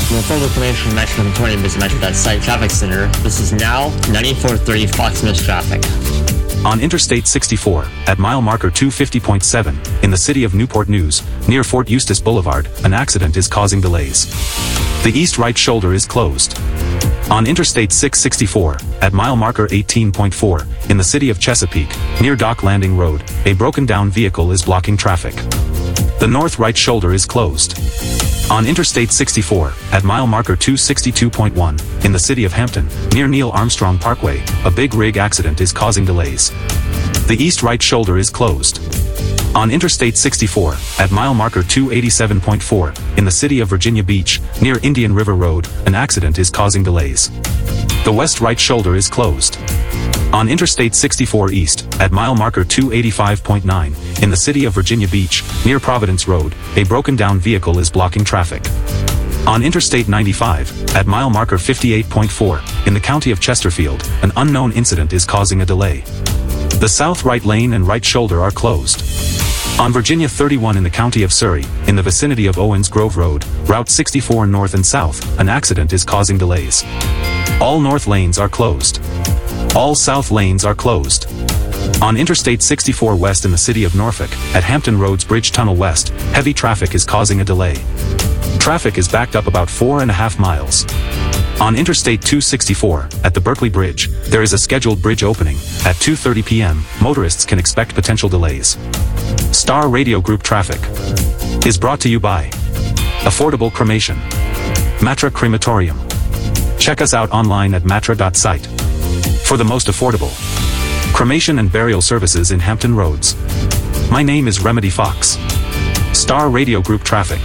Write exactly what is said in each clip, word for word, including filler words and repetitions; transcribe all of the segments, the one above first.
For full information on Metro twenty, visit Metro dot site Traffic Center. This is now ninety-four thirty Fox News traffic. On Interstate sixty-four, at mile marker two fifty point seven, in the city of Newport News, near Fort Eustis Boulevard, an accident is causing delays. The east right shoulder is closed. On Interstate six sixty-four, at mile marker eighteen point four, in the city of Chesapeake, near Dock Landing Road, a broken-down vehicle is blocking traffic. The north right shoulder is closed. On Interstate sixty-four, at mile marker two sixty-two point one, in the city of Hampton, near Neil Armstrong Parkway, a big rig accident is causing delays. The east right shoulder is closed. On Interstate sixty-four, at mile marker two eighty-seven point four, in the city of Virginia Beach, near Indian River Road, an accident is causing delays. The west right shoulder is closed. On Interstate sixty-four East, at mile marker two eighty-five point nine, in the city of Virginia Beach, near Providence Road, a broken-down vehicle is blocking traffic. On Interstate ninety-five, at mile marker fifty-eight point four, in the county of Chesterfield, an unknown incident is causing a delay. The south right lane and right shoulder are closed. On Virginia thirty-one in the county of Surrey, in the vicinity of Owens Grove Road, Route sixty-four north and south, an accident is causing delays. All north lanes are closed. All south lanes are closed. On Interstate sixty-four West in the city of Norfolk, at Hampton Roads Bridge Tunnel West, heavy traffic is causing a delay. Traffic is backed up about four and a half miles. On Interstate two sixty-four, at the Berkeley Bridge, there is a scheduled bridge opening. At two thirty p m, motorists can expect potential delays. Star Radio Group Traffic is brought to you by Affordable Cremation, Matra Crematorium. Check us out online at matra dot site for the most affordable cremation and burial services in Hampton Roads. My name is Remedy Fox. Star Radio Group Traffic.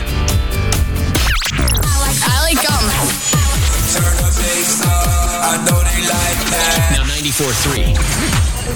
I like gum. Turn the bass up, I know they like that. Now ninety-four point three.